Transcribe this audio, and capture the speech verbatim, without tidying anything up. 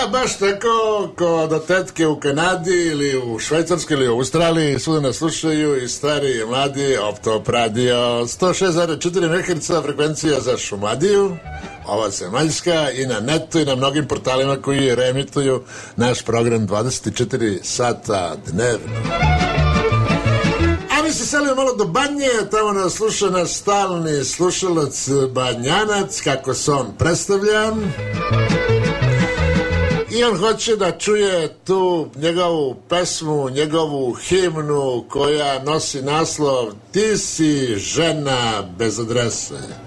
Pa baš tako, ko do tetke u Kanadi ili u Švajcarskoj ili u Australiji, svuda nas slušaju i stari i mladi. Optop radio sto šest zarez četiri megaherca, frekvencija za Šumadiju, ova zemaljska, i na netu i na mnogim portalima koji reemituju naš program dvadeset četiri sata dnevno. A mi se selimo malo do Banje, tamo nas sluša naš stalni slušalac Banjanac, kako se on predstavljan. I on hoće da čuje tu njegovu pesmu, njegovu himnu koja nosi naslov Ti si žena bez adrese.